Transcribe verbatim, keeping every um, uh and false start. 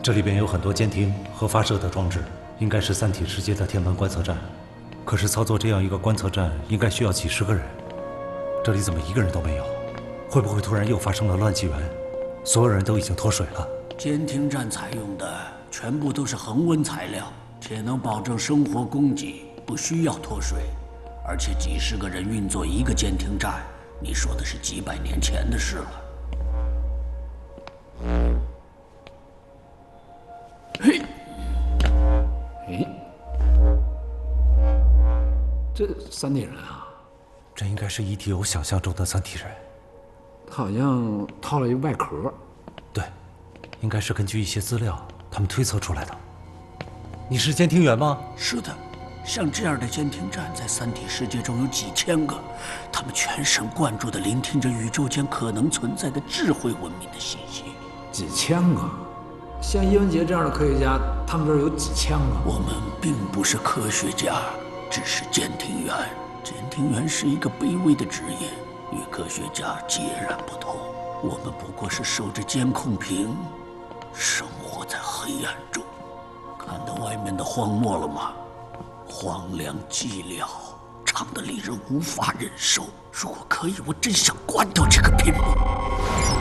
这里边有很多监听和发射的装置，应该是三体世界的天文观测站。可是操作这样一个观测站，应该需要几十个人，这里怎么一个人都没有？会不会突然又发生了乱纪元？所有人都已经脱水了。 监听站采用的全部都是恒温材料，且能保证生活供给，不需要脱水。而且几十个人运作一个监听站，你说的是几百年前的事了。嘿， 哎，这三体人啊， 这应该是 E T O 想象中的三体人。 他好像套了一个外壳。 对，应该是根据一些资料，他们推测出来的。你是监听员吗？ 是的，像这样的监听站在三体世界中有几千个，他们全神贯注地聆听着宇宙间可能存在的智慧文明的信息。 几千个，像叶文洁这样的科学家，他们这儿有几千个。 我们并不是科学家，只是监听员。监听员是一个卑微的职业，与科学家截然不同。我们不过是守着监控屏，生活在黑暗中。看到外面的荒漠了吗？荒凉寂寥，长得令人无法忍受。如果可以，我真想关掉这个屏幕。